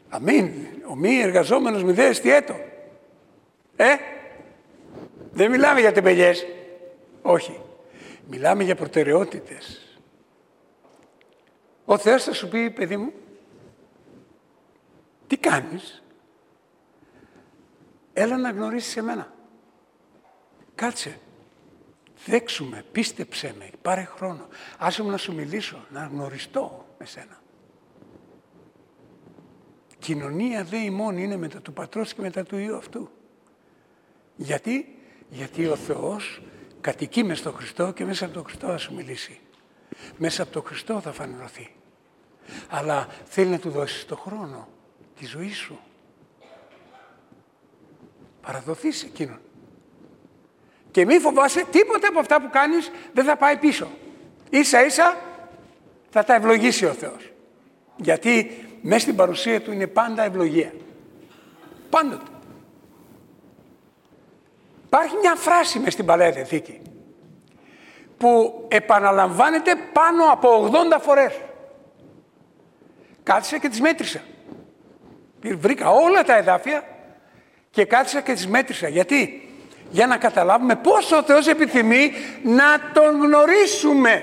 Αμήν. Ο μη εργαζόμενος μη δε εστιέτο. Δεν μιλάμε για τεμπελιές. Όχι. Μιλάμε για προτεραιότητες. Ο Θεός θα σου πει, παιδί μου, τι κάνεις? Έλα να γνωρίσεις εμένα. Κάτσε. Δέξουμε, πίστεψέ με, πάρε χρόνο. Άσε μου να σου μιλήσω, να γνωριστώ με σένα. Κοινωνία δε ημών είναι μετά του Πατρός και μετά του Υιού αυτού. Γιατί ο Θεός κατοικεί μες στον Χριστό και μέσα από τον Χριστό θα σου μιλήσει. Μέσα από τον Χριστό θα φανερωθεί. Αλλά θέλει να του δώσεις το χρόνο, τη ζωή σου. Παραδοθείς εκείνον. Και μη φοβάσαι, τίποτα από αυτά που κάνεις δεν θα πάει πίσω. Ίσα ίσα θα τα ευλογήσει ο Θεός. Γιατί μέσα στην παρουσία Του είναι πάντα ευλογία. Πάντοτε. Υπάρχει μια φράση μες στην Παλαιά Διαθήκη που επαναλαμβάνεται πάνω από 80 φορές. Κάθισα και τις μέτρησα. Βρήκα όλα τα εδάφια και κάθισα και τις μέτρησα. Γιατί? Για να καταλάβουμε πόσο ο Θεός επιθυμεί να Τον γνωρίσουμε.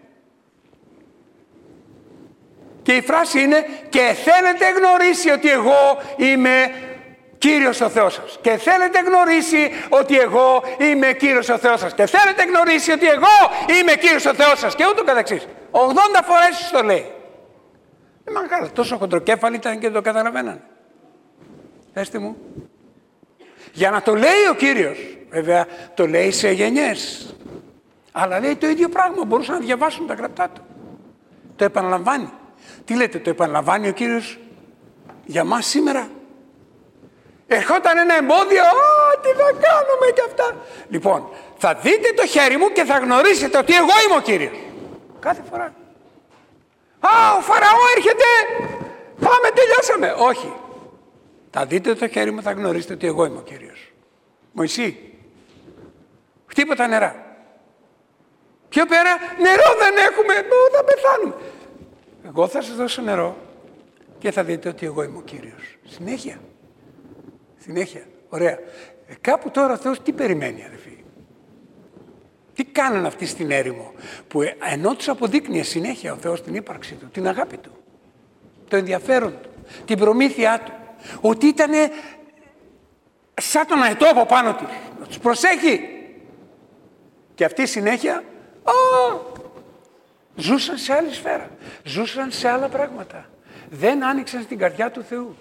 Και η φράση είναι «Και θέλετε γνωρίσει ότι εγώ είμαι Κύριος ο Θεός σας». Και θέλετε γνωρίσει ότι εγώ είμαι Κύριος ο Θεός σας. Και θέλετε γνωρίσει ότι εγώ είμαι Κύριος ο Θεός σας. Και ούτω καθεξής. 80 φορές το λέει. Καλά, τόσο χοντροκέφαλοι ήταν και δεν το καταλαβαίνανε. Πέστε μου. Για να το λέει ο Κύριος, βέβαια το λέει σε γενιές. Αλλά λέει το ίδιο πράγμα, μπορούσαν να διαβάσουν τα γραπτά Του. Το επαναλαμβάνει. Τι λέτε, το επαναλαμβάνει ο Κύριος για μας σήμερα? Ερχόταν ένα εμπόδιο, τι θα κάνουμε και αυτά. Λοιπόν, θα δείτε το χέρι μου και θα γνωρίσετε ότι εγώ είμαι ο Κύριος. Κάθε φορά. Ο Φαραώ έρχεται, πάμε, τελειώσαμε. Όχι. Θα δείτε το χέρι μου, θα γνωρίσετε ότι εγώ είμαι ο Κύριος. Μωυσή, χτύπω τα νερά. Πιο πέρα, νερό δεν έχουμε, θα πεθάνουμε. Εγώ θα σας δώσω νερό και θα δείτε ότι εγώ είμαι ο Κύριος. Συνέχεια. Συνέχεια. Ωραία. Κάπου τώρα ο Θεός τι περιμένει, αδελφοί? Τι κάνουν αυτοί στην έρημο που ενώ τους αποδείκνυε συνέχεια ο Θεός την ύπαρξη Του, την αγάπη Του, το ενδιαφέρον Του, την προμήθειά Του, ότι ήταν σαν τον αετό από πάνω τους, να τους προσέχει. Και αυτοί συνέχεια ζούσαν σε άλλη σφαίρα, ζούσαν σε άλλα πράγματα. Δεν άνοιξαν στην καρδιά του Θεού.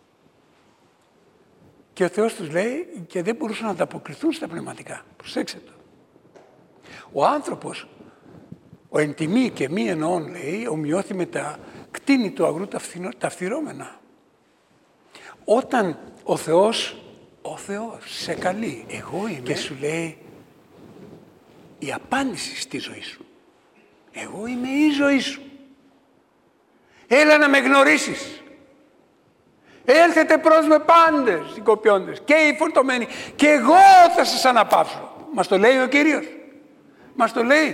Και ο Θεός τους λέει και δεν μπορούσαν να ανταποκριθούν στα πνευματικά. Προσέξτε το. Ο άνθρωπος, ο εν τιμή και μη εννοών, λέει, ομοιώθη με τα κτίνη του αγρού τα φθυρώμενα. Όταν ο Θεός σε καλεί, εγώ είμαι, και σου λέει η απάντηση στη ζωή σου. Εγώ είμαι η ζωή σου. Έλα να με γνωρίσεις. Έλθετε προς με πάντες οι κοπιώντες και οι φορτωμένοι και εγώ θα σας αναπαύσω. Μας το λέει ο Κύριος. Μας το λέει.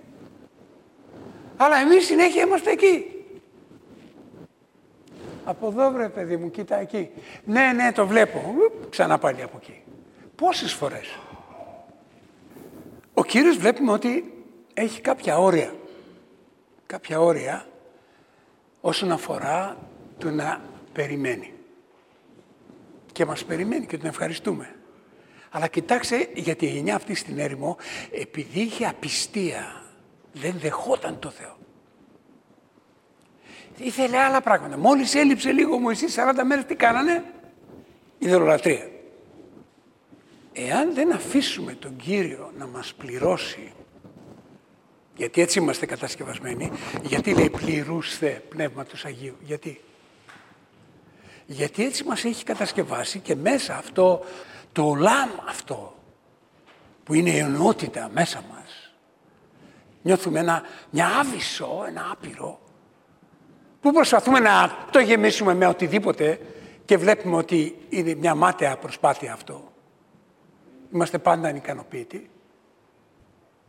Αλλά εμείς συνέχεια είμαστε εκεί. Από εδώ βρε παιδί μου, κοίτα εκεί. Ναι, το βλέπω. Ξανά πάλι από εκεί. Πόσες φορές? Ο Κύριος βλέπουμε ότι έχει κάποια όρια. Κάποια όρια όσον αφορά το να περιμένει. Και μας περιμένει και τον ευχαριστούμε. Αλλά κοιτάξτε, γιατί η γενιά αυτή στην έρημο, επειδή είχε απιστία, δεν δεχόταν το Θεό. Ήθελε άλλα πράγματα. Μόλις έλειψε λίγο ο Μωυσής 40 μέρες, τι κάνανε? Ιδωλολατρία. Εάν δεν αφήσουμε τον Κύριο να μας πληρώσει, γιατί έτσι είμαστε κατασκευασμένοι, γιατί λέει πληρούσθε Πνεύματος Αγίου, γιατί έτσι μας έχει κατασκευάσει και μέσα αυτό, το ολάμ αυτό, που είναι η ενότητα μέσα μας, νιώθουμε μια άβυσσο, ένα άπειρο, που προσπαθούμε να το γεμίσουμε με οτιδήποτε και βλέπουμε ότι είναι μια μάταια προσπάθεια αυτό. Είμαστε πάντα ανικανοποιητοί.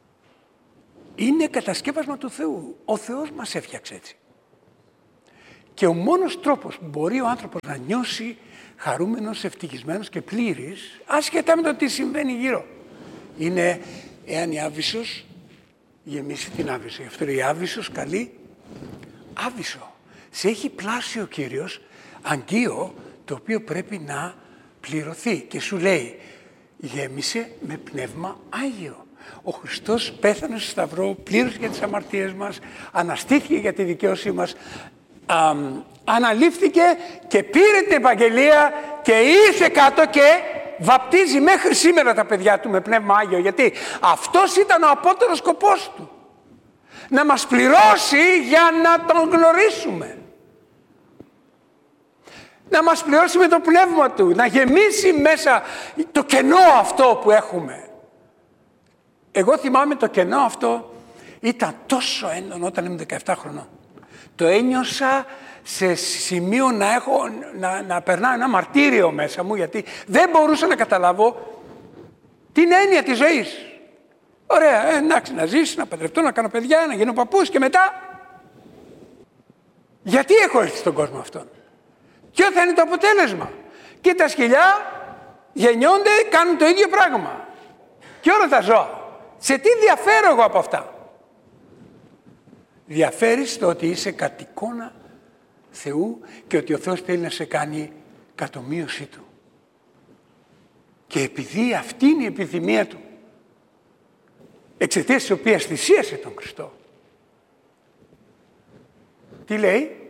Είναι κατασκεύασμα του Θεού. Ο Θεός μας έφτιαξε έτσι. Και ο μόνος τρόπος που μπορεί ο άνθρωπος να νιώσει χαρούμενος, ευτυχισμένος και πλήρης, άσχετα με το τι συμβαίνει γύρω, είναι εάν η Άβυσσος γεμίσει την Άβυσσο. Γι' αυτό η Άβυσσος καλεί Άβυσσο. Σε έχει πλάσει ο Κύριος αγγείο το οποίο πρέπει να πληρωθεί και σου λέει γέμισε με πνεύμα Άγιο. Ο Χριστός πέθανε στο Σταυρό, πλήρωσε για τις αμαρτίες μας, αναστήθηκε για τη δικαίωσή μας, αναλήφθηκε και πήρε την Επαγγελία και ήρθε κάτω και βαπτίζει μέχρι σήμερα τα παιδιά του με πνεύμα Άγιο. Γιατί αυτός ήταν ο απότερος σκοπός του. Να μας πληρώσει για να τον γνωρίσουμε. Να μας πληρώσει με το πνεύμα του. Να γεμίσει μέσα το κενό αυτό που έχουμε. Εγώ θυμάμαι το κενό αυτό ήταν τόσο έντονο όταν ήμουν 17 χρονών. Το ένιωσα σε σημείο να περνάω ένα μαρτύριο μέσα μου, γιατί δεν μπορούσα να καταλάβω την έννοια της ζωής. Ωραία, εντάξει, να ζήσω, να παντρευτώ, να κάνω παιδιά, να γίνω παππούς και μετά. Γιατί έχω έρθει στον κόσμο αυτόν? Ποιο θα είναι το αποτέλεσμα? Και τα σκυλιά γεννιόνται, κάνουν το ίδιο πράγμα. Και όλα τα ζώα. Σε τι διαφέρω εγώ από αυτά? Διαφέρεις στο ότι είσαι κατ' εικόνα Θεού και ότι ο Θεός θέλει να σε κάνει κατ' ομοίωσή Του. Και επειδή αυτή είναι η επιθυμία Του, εξαιτίας της οποίας θυσίασε τον Χριστό, τι λέει?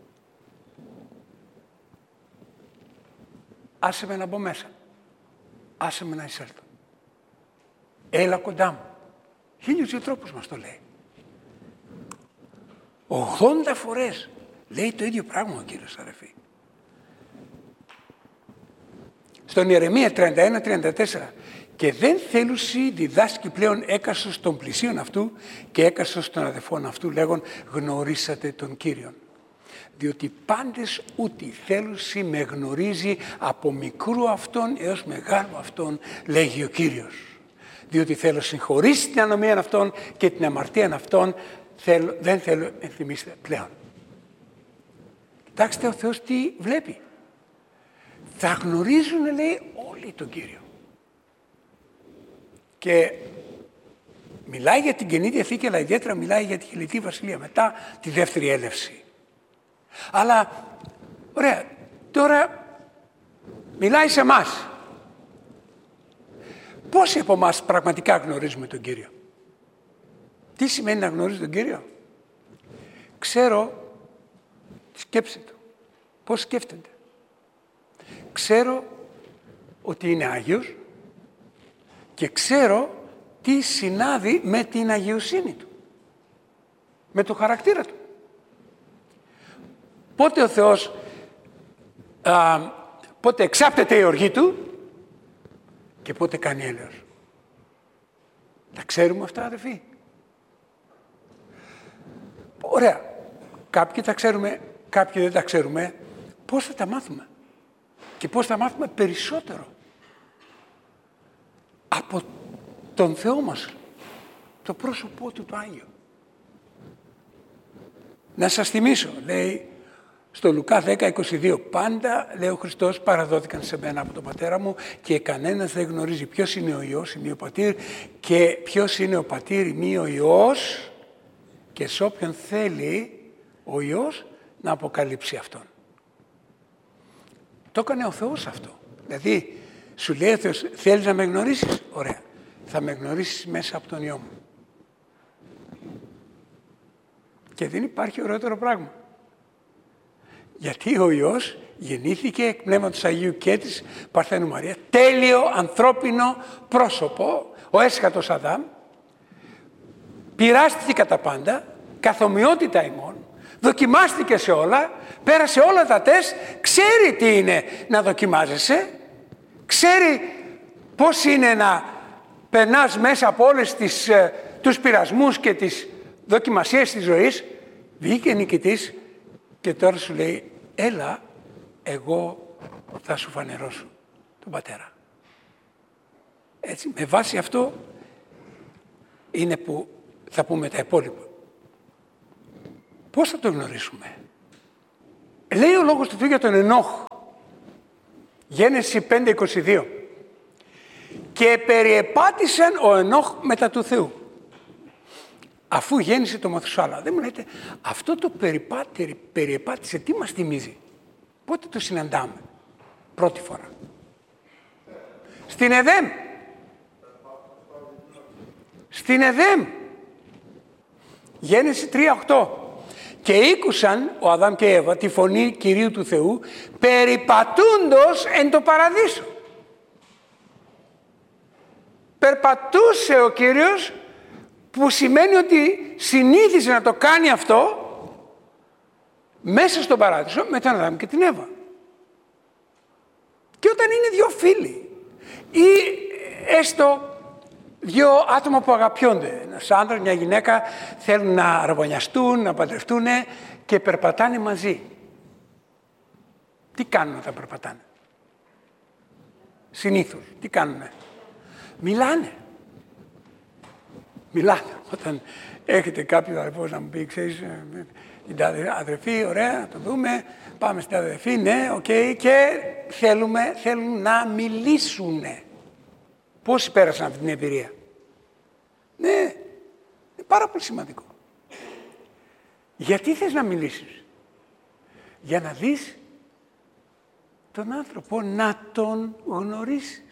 Άσε με να μπω μέσα. Άσε με να εισέλθω. Έλα κοντά μου. 1002 τρόπους μας το λέει. 80 φορές λέει το ίδιο πράγμα ο Κύριος, αδερφοί. Στον Ιερεμία 31-34. Και δεν θέλουσι διδάσκει πλέον έκαστος των πλησίων αυτού και έκαστος των αδελφών αυτού, λέγον γνωρίσατε τον Κύριον. Διότι πάντες ούτε θέλουσι με γνωρίζει από μικρού αυτόν έως μεγάλου αυτόν, λέγει ο Κύριος. Διότι θέλω συγχωρήσει την ανομία αυτών και την αμαρτία αυτών, δεν θέλω ενθυμίστε πλέον. Κοιτάξτε ο Θεός τι βλέπει. Θα γνωρίζουν, λέει, όλοι τον Κύριο. Και μιλάει για την Καινή Διαθήκη, αλλά ιδιαίτερα μιλάει για τη Χιλιτή Βασιλεία μετά τη δεύτερη έλευση. Αλλά, ωραία, τώρα μιλάει σε εμάς. Πόσοι από εμάς πραγματικά γνωρίζουμε τον Κύριο? Τι σημαίνει να γνωρίζει τον Κύριο? Ξέρω τη σκέψη Του, πώς σκέφτεται. Ξέρω ότι είναι Άγιος και ξέρω τι συνάδει με την αγιοσύνη Του, με το χαρακτήρα Του. Πότε ο Θεός, πότε εξάπτεται η οργή Του και πότε κάνει έλεος. Τα ξέρουμε αυτά, αδελφοί? Ωραία. Κάποιοι τα ξέρουμε, κάποιοι δεν τα ξέρουμε. Πώς θα τα μάθουμε? Και πώς θα μάθουμε περισσότερο? Από τον Θεό μας, το πρόσωπό Του το Άγιο. Να σας θυμίσω, λέει στο Λουκά 10:22, πάντα, λέει ο Χριστός, παραδόθηκαν σε μένα από τον Πατέρα μου και κανένας δεν γνωρίζει ποιος είναι ο Υιός, ημί ο Πατήρ, και ποιος είναι ο Πατήρ, ημί ο Υιός, και σε όποιον θέλει ο Υιός να αποκαλύψει Αυτόν. Το έκανε ο Θεός αυτό. Δηλαδή, σου λέει ο Θεός, θέλεις να με γνωρίσεις? Ωραία. Θα με γνωρίσεις μέσα από τον Υιό μου. Και δεν υπάρχει ωραιότερο πράγμα. Γιατί ο Υιός γεννήθηκε εκ Πνεύματος Αγίου και της Παρθένου Μαρία, τέλειο ανθρώπινο πρόσωπο, ο έσχατος Αδάμ, πειράστηκε κατά πάντα, καθομοιότητα ημών, δοκιμάστηκε σε όλα, πέρασε όλα τα τεστ, ξέρει τι είναι να δοκιμάζεσαι, ξέρει πώς είναι να περνάς μέσα από όλες τους πειρασμούς και τις δοκιμασίες της ζωής. Βγήκε νικητής και τώρα σου λέει, έλα, εγώ θα σου φανερώσω τον Πατέρα. Έτσι, με βάση αυτό είναι που θα πούμε τα υπόλοιπα. Πώς θα το γνωρίσουμε? Λέει ο Λόγος του Θεού για τον Ενόχ. Γένεση 5:22. Και περιεπάτησαν ο Ενόχ μετά του Θεού. Αφού γέννησε το Μαθουσάλα. Δεν μου λέτε, αυτό το περιεπάτησε τι μας θυμίζει? Πότε το συναντάμε? Πρώτη φορά. Στην Εδέμ. Στην Εδέμ. Γένεση 3:8. Και ήκουσαν ο Αδάμ και η Εύα τη φωνή Κυρίου του Θεού περιπατούντος εν το παραδείσο. Περπατούσε ο Κύριος, που σημαίνει ότι συνήθιζε να το κάνει αυτό μέσα στον παράδεισο με τον Αδάμ και την Εύα. Και όταν είναι δύο φίλοι ή έστω δύο άτομα που αγαπιόνται, ένας άντρας, μια γυναίκα, θέλουν να αραβωνιαστούν, να παντρευτούν και περπατάνε μαζί. Τι κάνουν όταν περπατάνε? Συνήθως, τι κάνουνε? Μιλάνε. Μιλάνε. Όταν έχετε κάποιο αδερφό να μου πει, ξέρεις, την αδερφή, ωραία, να το δούμε, πάμε στην αδερφή, ναι, οκ, και θέλουν να μιλήσουνε. Πόσοι πέρασαν αυτή την εμπειρία? Ναι, είναι πάρα πολύ σημαντικό. Γιατί θες να μιλήσεις? Για να δεις τον άνθρωπο, να τον γνωρίσεις.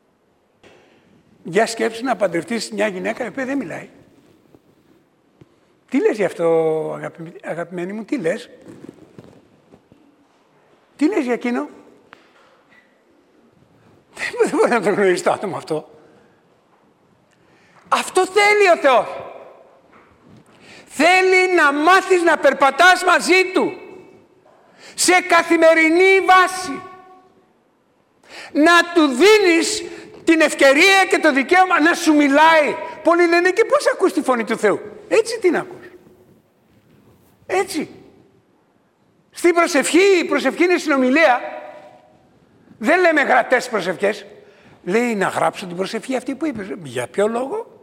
Για σκέψου να παντρευτείς μια γυναίκα η οποία δεν μιλάει. Τι λες γι' αυτό, αγαπημένη μου, τι λες? Τι λες για εκείνο? Δεν μπορεί να το γνωρίσει το άτομο αυτό. Αυτό θέλει ο Θεός. Θέλει να μάθεις να περπατάς μαζί Του σε καθημερινή βάση. Να Του δίνεις την ευκαιρία και το δικαίωμα να σου μιλάει. Πολλοί λένε, και πώς ακούς τη φωνή του Θεού? Έτσι την ακούς. Έτσι. Στην προσευχή, η προσευχή είναι συνομιλία. Δεν λέμε γραπτές προσευχές. Λέει να γράψω την προσευχή αυτή που είπες. Για ποιο λόγο?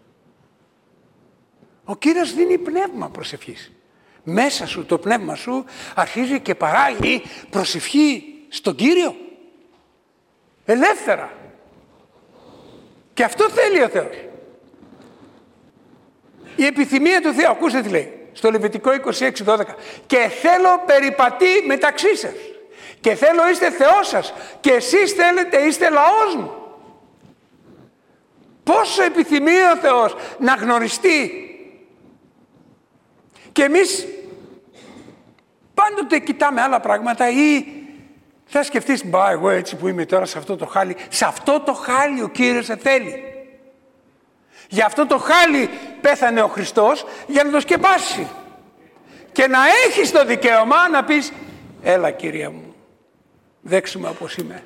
Ο Κύριος δίνει πνεύμα προσευχής. Μέσα σου, το πνεύμα σου αρχίζει και παράγει προσευχή στον Κύριο. Ελεύθερα. Και αυτό θέλει ο Θεός. Η επιθυμία του Θεού, ακούστε τι λέει, στο Λεβιτικό 26:12. Και θέλω περιπατεί μεταξύ σας. Και θέλω είστε Θεός σας. Και εσείς θέλετε είστε λαός μου. Πόσο επιθυμεί ο Θεός να γνωριστεί. Και εμείς πάντοτε κοιτάμε άλλα πράγματα ή θα σκεφτείς, μπα εγώ έτσι που είμαι τώρα σε αυτό το χάλι. Σε αυτό το χάλι ο Κύριος σε θέλει. Για αυτό το χάλι πέθανε ο Χριστός για να το σκεπάσει. Και να έχεις το δικαίωμα να πεις, έλα Κυρία μου, δέξου με όπως είμαι.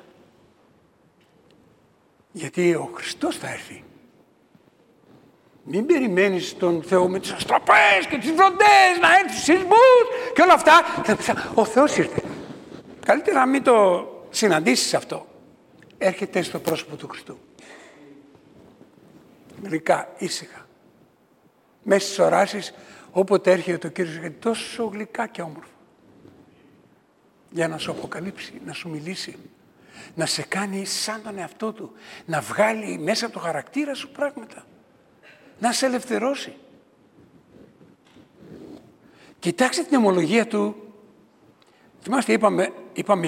Γιατί ο Χριστός θα έρθει. Μην περιμένεις τον Θεό με τις αστραπές και τις βροντές, να έρθει στους σεισμούς και όλα αυτά. Ο Θεός ήρθε. Καλύτερα να μην το συναντήσεις αυτό. Έρχεται στο πρόσωπο του Χριστού. Γλυκά, ήσυχα. Μέσα στις οράσεις, όποτε έρχεται ο Κύριος, έρχεται τόσο γλυκά και όμορφα. Για να σου αποκαλύψει, να σου μιλήσει. Να σε κάνει σαν τον εαυτό του. Να βγάλει μέσα από το χαρακτήρα σου πράγματα. Να σε ελευθερώσει. Κοιτάξτε την ομολογία του. Θυμάστε, είπαμε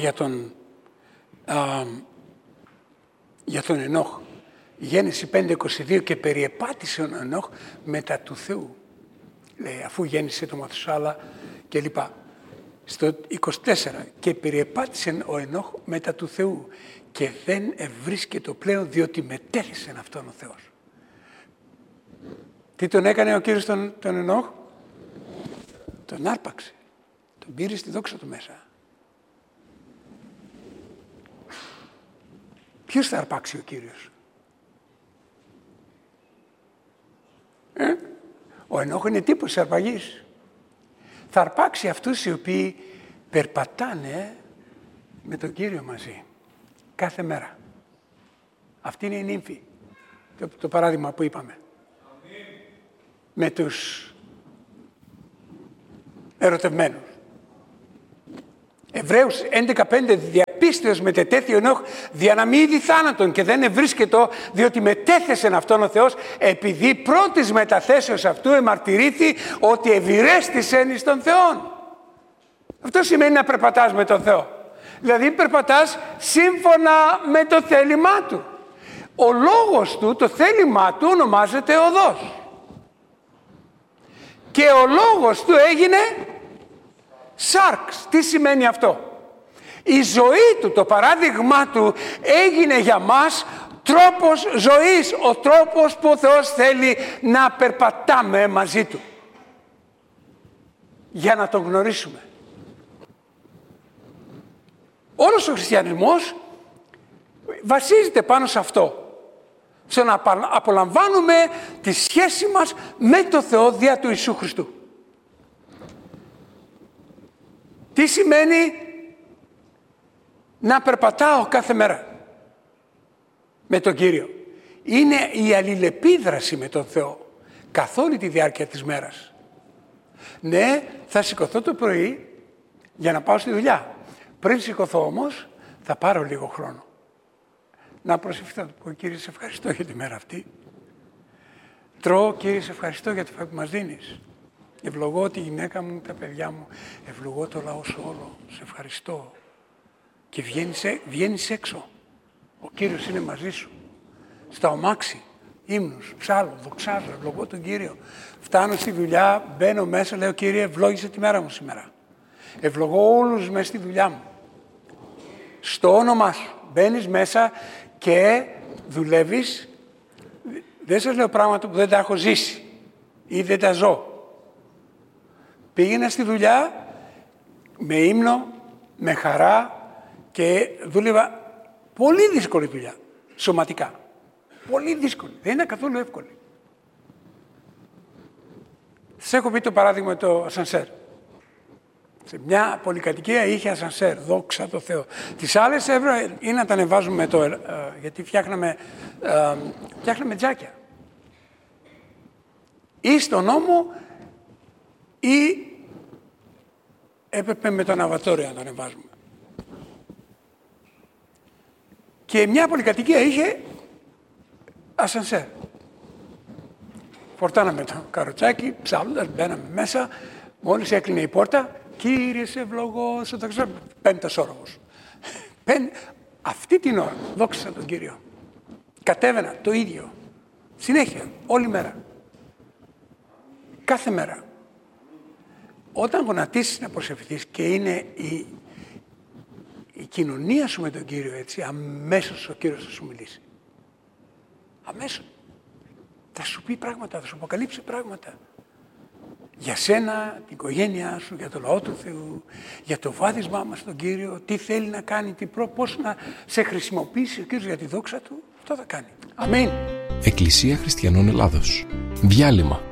για τον Ενόχ. Γένεση 5:22 και περιεπάτησε ο Ενόχ μετά του Θεού. Λέει, αφού γέννησε το Μαθουσάλα και λοιπά. Στο 24 και περιεπάτησε ο Ενόχ μετά του Θεού και δεν ευρίσκεται πλέον διότι μετέθησε αυτόν ο Θεός. Τι τον έκανε ο Κύριος τον Ενόχ? Τον άρπαξε. Τον πήρε στη δόξα του μέσα. Ποιος θα αρπάξει ο Κύριος? Ο Ενόχ είναι τύπος αρπαγής. Θα αρπάξει αυτούς οι οποίοι περπατάνε με τον Κύριο μαζί. Κάθε μέρα. Αυτή είναι η νύμφη. Το παράδειγμα που είπαμε. Με τους ερωτευμένους. Εβραίους 11:5 διαπίστεως μετετέθη ο Ενώχ δια να μη είδη θάνατον και δεν ευρίσκετο, διότι μετέθεσεν αυτόν ο Θεός, επειδή πρώτης μεταθέσεως αυτού εμαρτυρήθη ότι ευηρέστησεν εις τον Θεόν. Αυτό σημαίνει να περπατάς με τον Θεό. Δηλαδή περπατάς σύμφωνα με το θέλημά Του. Ο λόγος Του, το θέλημά Του ονομάζεται οδός. Και ο λόγος Του έγινε σάρξ. Τι σημαίνει αυτό? Η ζωή Του, το παράδειγμά Του έγινε για μας τρόπος ζωής. Ο τρόπος που ο Θεός θέλει να περπατάμε μαζί Του. Για να Τον γνωρίσουμε. Όλος ο χριστιανισμός βασίζεται πάνω σε αυτό. Στο να απολαμβάνουμε τη σχέση μας με το Θεό δια του Ιησού Χριστού. Τι σημαίνει να περπατάω κάθε μέρα με τον Κύριο? Είναι η αλληλεπίδραση με τον Θεό καθ' όλη τη διάρκεια της μέρας. Ναι, θα σηκωθώ το πρωί για να πάω στη δουλειά. Πριν σηκωθώ όμως, θα πάρω λίγο χρόνο. Να προσευχηθώ, να πω, Κύριε, σε ευχαριστώ για τη μέρα αυτή. Τρώω, Κύριε, σε ευχαριστώ για το φαγητό που μας δίνεις. Ευλογώ τη γυναίκα μου, τα παιδιά μου. Ευλογώ το λαό σου όλο. Σε ευχαριστώ. Και βγαίνεις έξω. Ο Κύριος είναι μαζί σου. Στα ομάξι, ύμνους, ψάλλω, δοξάζω, ευλογώ τον Κύριο. Φτάνω στη δουλειά, μπαίνω μέσα, λέω, Κύριε, ευλόγησε τη μέρα μου σήμερα. Ευλογώ όλους μέσα στη δουλειά μου. Στο όνομά σου. Μπαίνεις μέσα και δουλεύεις. Δεν σας λέω πράγματα που δεν τα έχω ζήσει ή δεν τα ζω. Πήγαινα στη δουλειά με ύμνο, με χαρά και δούλευα πολύ δύσκολη δουλειά, σωματικά. Πολύ δύσκολη, δεν είναι καθόλου εύκολη. Σας έχω πει το παράδειγμα το ασανσέρ. Σε μια πολυκατοικία είχε ασανσέρ, δόξα τω Θεώ. Τις άλλες έβρα ή να τα ανεβάζουμε γιατί φτιάχναμε τζάκια. Ή στον νόμο ή έπρεπε με το αναβατόριο να το ανεβάζουμε. Και μια πολυκατοικία είχε ασανσέρ. Φορτάναμε το καροτσάκι, ψάλλοντας, μπαίναμε μέσα, μόλις έκλεινε η πόρτα, Κύριε σε ευλογώ, σε δοξα, πέμπτος όροφος. Αυτή την ώρα, δόξασα τον Κύριο. Κατέβαινα το ίδιο. Συνέχεια, όλη μέρα. Κάθε μέρα. Όταν γονατίσεις να προσευχηθείς και είναι η κοινωνία σου με τον Κύριο έτσι, αμέσως ο Κύριος θα σου μιλήσει. Αμέσως. Θα σου πει πράγματα, θα σου αποκαλύψει πράγματα. Για σένα, την οικογένειά σου, για το λαό του Θεού, για το βάδισμά μας στον Κύριο, τι θέλει να κάνει, πώς να σε χρησιμοποιήσει ο Κύριος για τη δόξα Του, αυτό θα κάνει. Αμήν. Εκκλησία Χριστιανών Ελλάδος. Διάλειμμα.